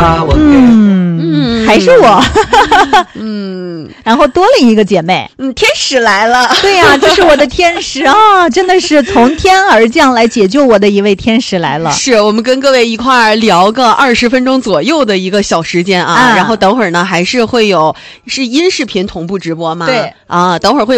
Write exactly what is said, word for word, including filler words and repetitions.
啊，我嗯，还是我， 嗯， 然后多了一个姐妹， 嗯，天使来了， 对呀、啊，这是我的天使啊，真的是从天而降来解救我的一位天使来了。 是我们跟各位一块儿聊个二十分钟左右的一个小时间啊，啊然后等会儿呢还是会有是音视频同步直播吗？ 对啊，等会儿会。